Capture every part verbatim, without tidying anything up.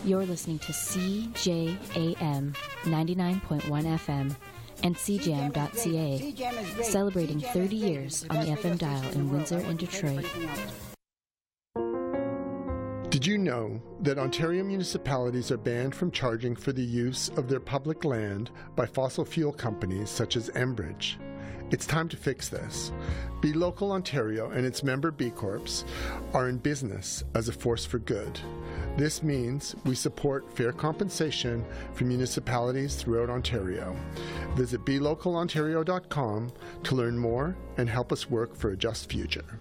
You're listening to C J A M ninety-nine point one F M and C Jam dot C A, celebrating thirty years on the F M dial in Windsor and Detroit. Did you know that Ontario municipalities are banned from charging for the use of their public land by fossil fuel companies such as Enbridge? It's time to fix this. Be Local Ontario and its member B Corps are in business as a force for good. This means we support fair compensation for municipalities throughout Ontario. Visit be local ontario dot com to learn more and help us work for a just future.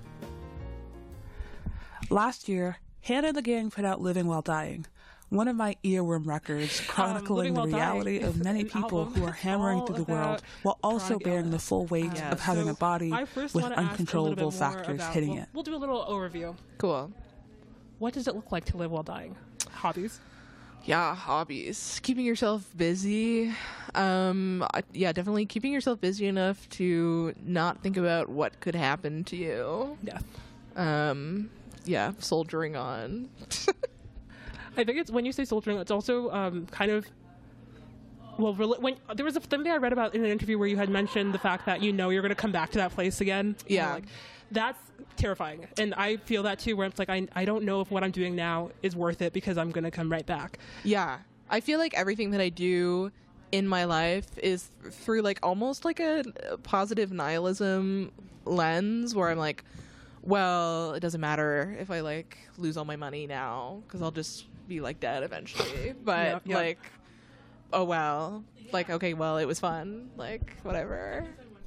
Last year, Hannah and the gang put out Living While Dying, one of my earworm records chronicling um, the reality of many people who are hammering through the world while also bearing the full weight yeah. of having so a body with uncontrollable factors about, hitting we'll, it. We'll do a little overview. Cool. What does it look like to live while dying? Hobbies? Yeah, hobbies. Keeping yourself busy. Um, yeah, definitely keeping yourself busy enough to not think about what could happen to you. Yeah. Um, yeah, soldiering on. I think it's when you say soldiering, it's also um, kind of well. When there was a thing that I read about in an interview where you had mentioned the fact that you know you're going to come back to that place again. Yeah, like, that's terrifying, and I feel that too. Where it's like I I don't know if what I'm doing now is worth it because I'm going to come right back. Yeah, I feel like everything that I do in my life is through like almost like a positive nihilism lens, where I'm like, well, it doesn't matter if I like lose all my money now because I'll just be like dead eventually. But yep, yep. like, oh well, like okay, well it was fun, like whatever.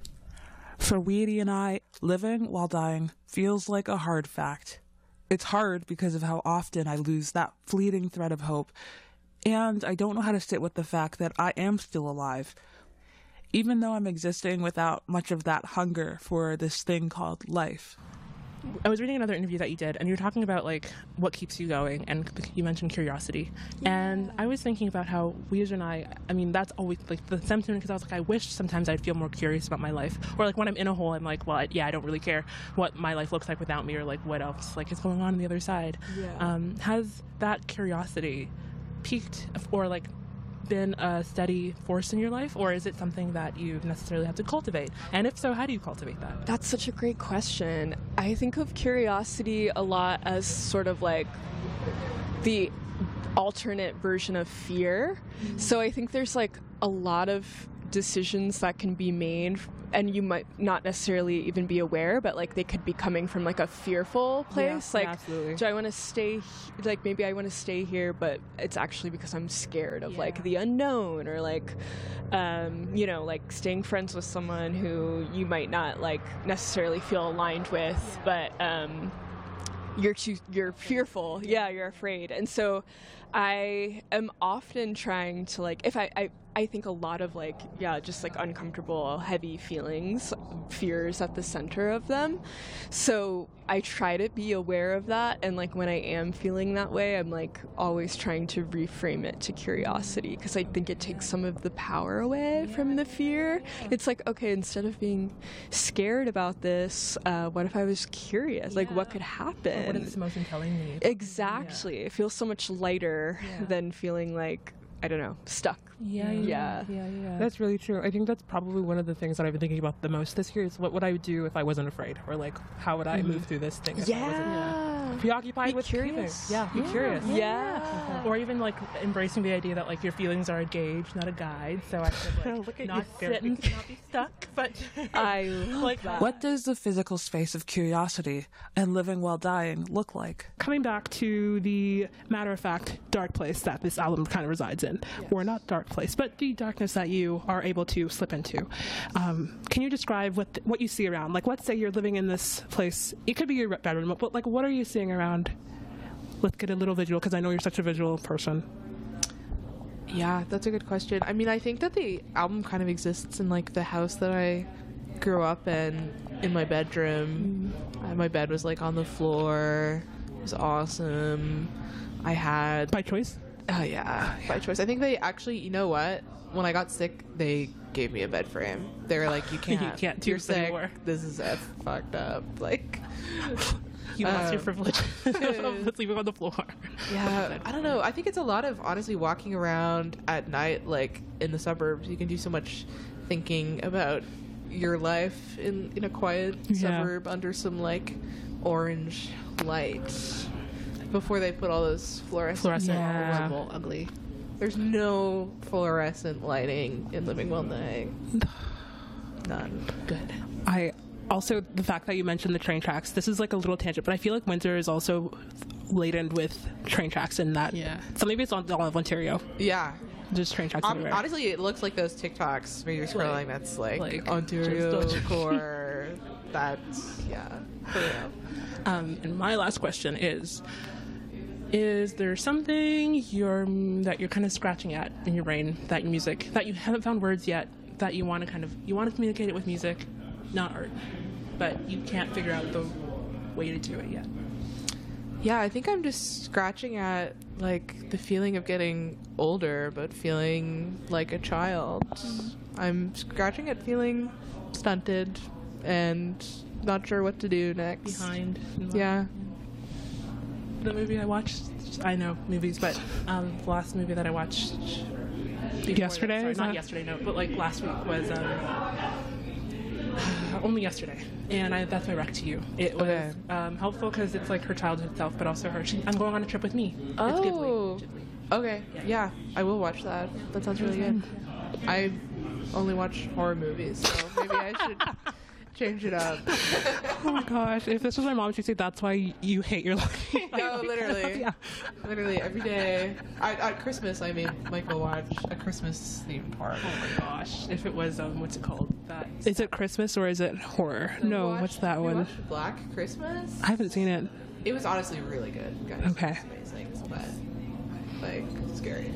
For Weedy and I, living while dying feels like a hard fact. It's hard because of how often I lose that fleeting thread of hope, and I don't know how to sit with the fact that I am still alive, even though I'm existing without much of that hunger for this thing called life. I was reading another interview that you did, and you were talking about like what keeps you going, and you mentioned curiosity. Yeah. And I was thinking about how Weezer and I, I mean, that's always like the sentiment, because I was like, I wish sometimes I'd feel more curious about my life, or like when I'm in a hole, I'm like, well, I, yeah, I don't really care what my life looks like without me, or like what else like is going on on the other side. Yeah. Um, has that curiosity peaked, or like been a steady force in your life, or is it something that you necessarily have to cultivate? And if so, how do you cultivate that? That's such a great question. I think of curiosity a lot as sort of like the alternate version of fear. Mm-hmm. So I think there's like a lot of decisions that can be made, and you might not necessarily even be aware, but like they could be coming from like a fearful place. Yeah, like, absolutely. Do I want to stay? He- like maybe I want to stay here, but it's actually because I'm scared of yeah. like the unknown, or like, um, you know, like staying friends with someone who you might not like necessarily feel aligned with, yeah. but um, you're too, you're fearful. Yeah, you're afraid, and so I am often trying to like if I. I I think a lot of like, yeah, just like uncomfortable, heavy feelings, fears at the center of them. So I try to be aware of that. And like when I am feeling that way, I'm like always trying to reframe it to curiosity, because I think it takes some of the power away from the fear. It's like, okay, instead of being scared about this, uh, what if I was curious? Like, what could happen? Or what is this emotion telling me? Exactly. Yeah. It feels so much lighter yeah. than feeling like, I don't know, stuck. Yeah, yeah, yeah, yeah. That's really true. I think that's probably one of the things that I've been thinking about the most this year is what would I do if I wasn't afraid, or like how would I mm-hmm. move through this thing? If yeah. I wasn't, yeah. Preoccupied be with curious. Yeah, be yeah. curious. Yeah. yeah. Or even like embracing the idea that like your feelings are a gauge, not a guide. So I could like Look at not you, sit and not be stuck. But I love like that. What does the physical space of curiosity and living while dying look like? Coming back to the matter-of-fact dark place that this album kind of resides in, yes. or not dark place, but the darkness that you are able to slip into. Um, can you describe what th- what you see around? Like, let's say you're living in this place. It could be your bedroom, but like, what are you seeing around? Let's get a little visual, because I know you're such a visual person. Yeah, that's a good question. I mean, I think that the album kind of exists in like the house that I grew up in, in my bedroom. Mm. Uh, my bed was like on the floor. It was awesome. I had by choice. Oh yeah, by choice. I think they actually, you know what? When I got sick, they gave me a bed frame. They were like, "You can't, you can't do you're this sick. anymore. This is F fucked up." Like, You lost your Um, privilege of sleeping on the floor. Yeah, I don't know. I think it's a lot of honestly walking around at night, like in the suburbs. You can do so much thinking about your life in in a quiet Yeah. suburb under some like orange light before they put all those fluorescent, Fluorescent, yeah. horrible, ugly. There's no fluorescent lighting in Living Well Night. None. Good. I also, the fact that you mentioned the train tracks, this is like a little tangent, but I feel like Windsor is also laden with train tracks in that. Yeah. So maybe it's on all of Ontario. Yeah. Just train tracks Um, everywhere. honestly, it looks like those TikToks where you're scrolling. Like- that's like, like, Ontario just- core. That's yeah. For real. Um, and my last question is: Is there something you're that you're kind of scratching at in your brain, that your music that you haven't found words yet, that you want to kind of you want to communicate it with music, not art, but you can't figure out the way to do it yet? Yeah, I think I'm just scratching at like the feeling of getting older, but feeling like a child. I'm scratching at feeling stunted and not sure what to do next. Behind. Yeah. The movie I watched, I know movies, but um, the last movie that I watched before Yesterday? that, sorry, Is not that- yesterday, no, but like last week was um, only yesterday, and I, that's my rec to you. It was Okay. um, helpful because it's like her childhood self, but also her. She, I'm going on a trip with me. It's Ghibli. Oh. Ghibli. Okay. Yeah, I will watch that. That sounds really good. I only watch horror movies, so maybe I should change it up. Oh my gosh! If this was my mom, she'd say that's why you hate your life. No, literally. Yeah. Literally every day. I, at Christmas, I made Michael watch a Christmas themed horror. Oh my gosh! If it was um, what's it called? That is it Christmas or is it horror? No, Watch- what's that we one? watched Black Christmas. I haven't seen it. It was honestly really good, guys. Okay. It's amazing, but like scary.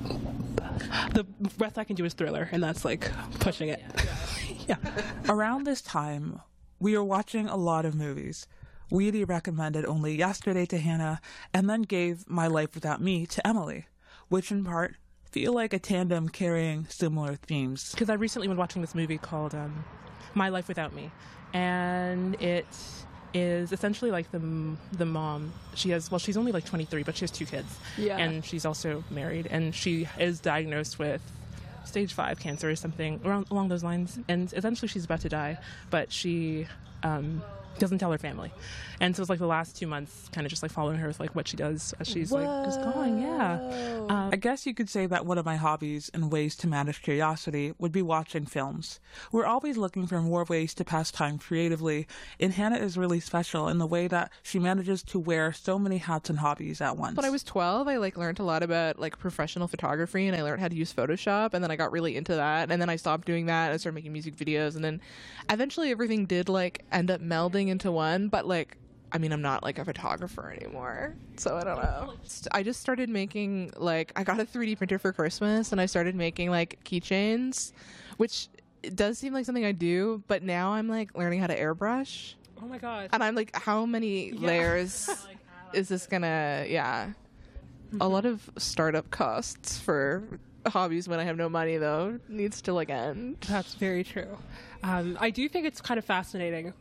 The best I can do is Thriller, and that's like pushing it. Yeah. Around this time, we were watching a lot of movies. Weedy recommended Only Yesterday to Hannah, and then gave My Life Without Me to Emily, which in part feel like a tandem carrying similar themes. Because I recently was watching this movie called um, My Life Without Me, and it is essentially like the the mom. She has well, she's only like twenty-three, but she has two kids, Yeah. and she's also married, and she is diagnosed with stage five cancer or something around along those lines, and essentially she's about to die, but she um, doesn't tell her family, and so it's like the last two months, kind of just like following her with like what she does as she's like just going, yeah. Um, I guess you could say that one of my hobbies and ways to manage curiosity would be watching films. We're always looking for more ways to pass time creatively, and Hannah is really special in the way that she manages to wear so many hats and hobbies at once. When I was twelve, I like learned a lot about like professional photography, and I learned how to use Photoshop, and then I got really into that, and then I stopped doing that and I started making music videos, and then eventually everything did like end up melding into one, but like I mean, I'm not like a photographer anymore, so I don't know. I just started making like I got a three D printer for Christmas, and I started making like keychains, which it does seem like something I do, but now I'm like learning how to airbrush, oh my god! and I'm like, how many layers is this gonna? Yeah, a lot of startup costs for hobbies when I have no money though needs to like end. That's very true. Um, I do think it's kind of fascinating.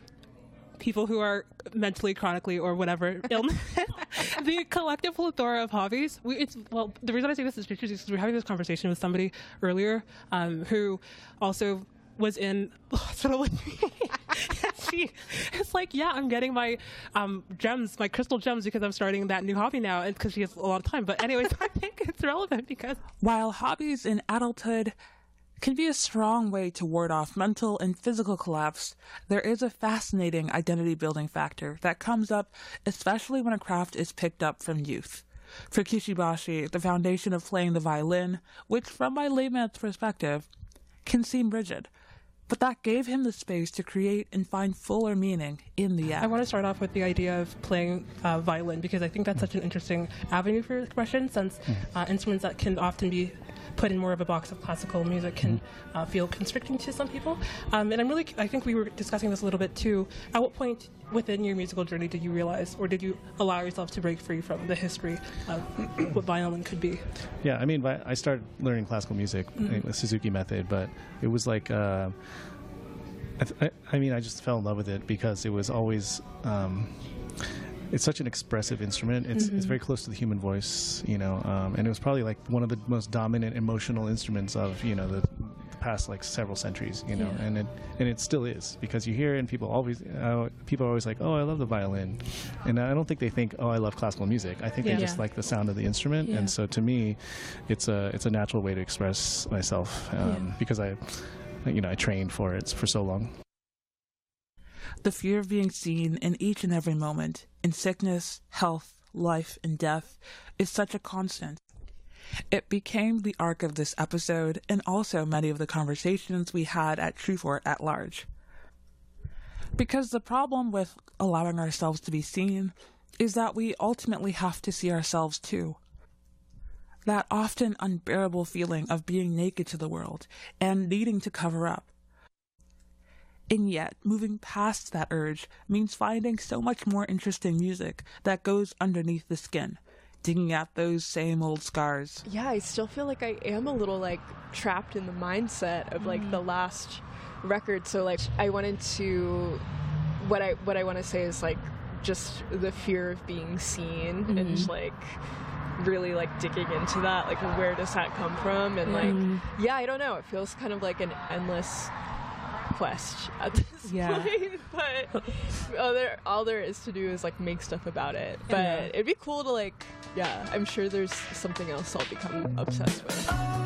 People who are mentally, chronically, or whatever illness, the collective plethora of hobbies. We, it's well, the reason I say this is because we were having this conversation with somebody earlier um, who also was in the hospital with me. She, it's like, yeah, I'm getting my um, gems, my crystal gems, because I'm starting that new hobby now, and because she has a lot of time. But anyways, I think it's relevant because while hobbies in adulthood can be a strong way to ward off mental and physical collapse, there is a fascinating identity-building factor that comes up, especially when a craft is picked up from youth. For Kishibashi, the foundation of playing the violin, which from my layman's perspective, can seem rigid, but that gave him the space to create and find fuller meaning in the act. I want to start off with the idea of playing uh, violin, because I think that's such an interesting avenue for expression, since uh, instruments that can often be put in more of a box of classical music can uh, feel constricting to some people. Um, and I'm really, I think we were discussing this a little bit too. At what point within your musical journey did you realize, or did you allow yourself to break free from the history of what violin could be? Yeah, I mean, vi- I started learning classical music Mm-hmm. with Suzuki Method, but it was like, uh, I, th- I, I mean, I just fell in love with it because it was always, um, it's such an expressive instrument. It's Mm-hmm. it's very close to the human voice, you know, um, and it was probably like one of the most dominant emotional instruments of, you know, the, the past like several centuries, you know, Yeah. and it and it still is, because you hear it and people always uh, people are always like, oh, I love the violin, and I don't think they think, oh, I love classical music. I think Yeah. they just Yeah. like the sound of the instrument, Yeah. and so to me, it's a it's a natural way to express myself, um, Yeah. because I, you know, I trained for it for so long. The fear of being seen in each and every moment, in sickness, health, life, and death, is such a constant. It became the arc of this episode, and also many of the conversations we had at Truefort at large. Because the problem with allowing ourselves to be seen is that we ultimately have to see ourselves too. That often unbearable feeling of being naked to the world and needing to cover up. And yet, moving past that urge means finding so much more interesting music that goes underneath the skin, digging at those same old scars. Yeah, I still feel like I am a little like trapped in the mindset of like the last record. So like I wanted to what I what I want to say is like just the fear of being seen and just like really like digging into that, like where does that come from? And like yeah, I don't know. It feels kind of like an endless quest at this Yeah. point, but all there, all there is to do is like make stuff about it. But Yeah. it'd be cool to like, yeah, I'm sure there's something else I'll become obsessed with.